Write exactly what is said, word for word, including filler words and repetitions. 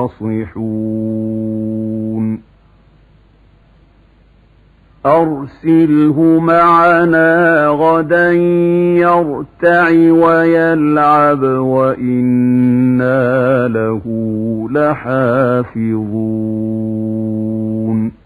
نَاصِحُونَ أَرْسِلْهُ مَعَنَا غَدًا يَرْتَعِ وَيَلْعَبْ وَإِنَّا لَهُ لَحَافِظُونَ